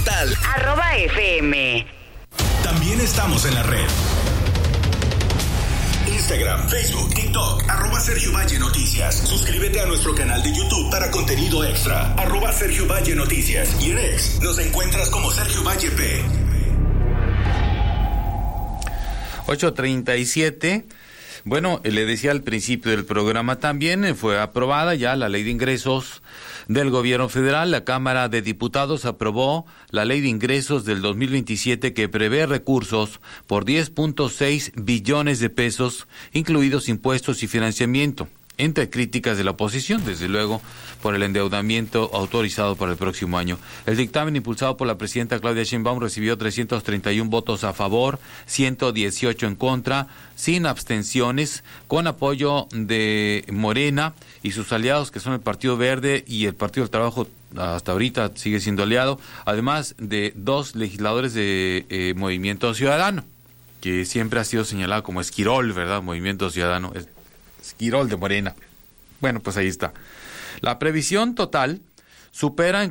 Total @FM. También estamos en la red. Instagram, Facebook, TikTok, @Sergio Valle Noticias. Suscríbete a nuestro canal de YouTube para contenido extra, @Sergio Valle Noticias. Y en X nos encuentras como Sergio Valle P. 8:37. Bueno, le decía al principio del programa también, fue aprobada ya la ley de ingresos del gobierno federal. La Cámara de Diputados aprobó la ley de ingresos del 2027 que prevé recursos por 10.6 billones de pesos, incluidos impuestos y financiamiento. Entre críticas de la oposición, desde luego, por el endeudamiento autorizado para el próximo año. El dictamen impulsado por la presidenta Claudia Sheinbaum recibió 331 votos a favor, 118 en contra, sin abstenciones, con apoyo de Morena y sus aliados, que son el Partido Verde y el Partido del Trabajo. Hasta ahorita sigue siendo aliado, además de 2 legisladores de Movimiento Ciudadano, que siempre ha sido señalado como Esquirol, ¿verdad? Movimiento Ciudadano, Esquirol de Morena. Bueno, pues ahí está. La previsión total supera en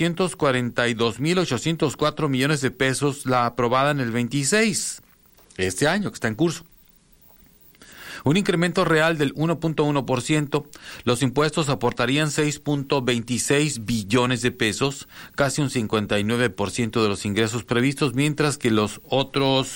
442.804 millones de pesos la aprobada en el 26, este año que está en curso. Un incremento real del 1.1%, los impuestos aportarían 6.26 billones de pesos, casi un 59% de los ingresos previstos, mientras que los otros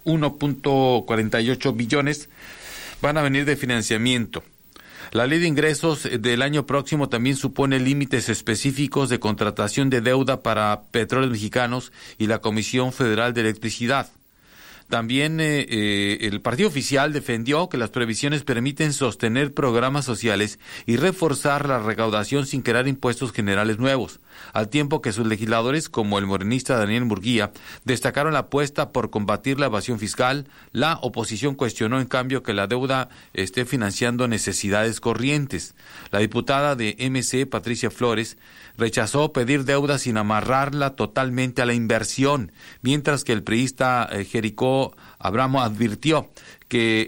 1.48 billones van a venir de financiamiento. La ley de ingresos del año próximo también supone límites específicos de contratación de deuda para Petróleos Mexicanos y la Comisión Federal de Electricidad. También el partido oficial defendió que las previsiones permiten sostener programas sociales y reforzar la recaudación sin crear impuestos generales nuevos, al tiempo que sus legisladores, como el morenista Daniel Murguía, destacaron la apuesta por combatir la evasión fiscal. La oposición cuestionó, en cambio, que la deuda esté financiando necesidades corrientes. La diputada de MC, Patricia Flores, rechazó pedir deuda sin amarrarla totalmente a la inversión, mientras que el priista Jericó Abramo advirtió que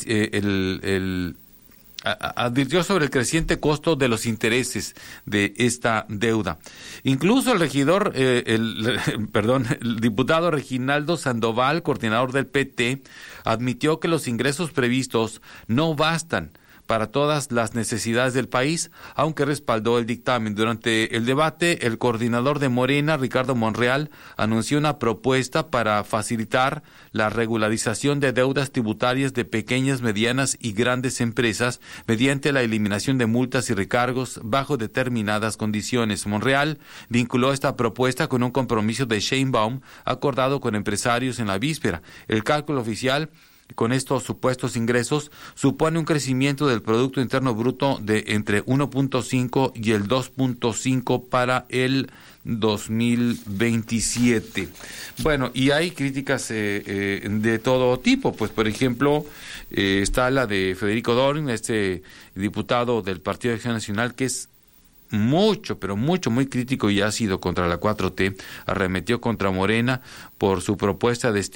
advirtió sobre el creciente costo de los intereses de esta deuda. Incluso el regidor, el diputado Reginaldo Sandoval, coordinador del PT, admitió que los ingresos previstos no bastan para todas las necesidades del país, aunque respaldó el dictamen. Durante el debate, el coordinador de Morena, Ricardo Monreal, anunció una propuesta para facilitar la regularización de deudas tributarias de pequeñas, medianas y grandes empresas mediante la eliminación de multas y recargos bajo determinadas condiciones. Monreal vinculó esta propuesta con un compromiso de Sheinbaum acordado con empresarios en la víspera. El cálculo oficial con estos supuestos ingresos supone un crecimiento del Producto Interno Bruto de entre 1.5 y el 2.5 para el 2027. Bueno, y hay críticas de todo tipo. Pues, por ejemplo, está la de Federico Dorin, este diputado del Partido de Acción Nacional, que es muy crítico y ácido contra la 4T, arremetió contra Morena por su propuesta de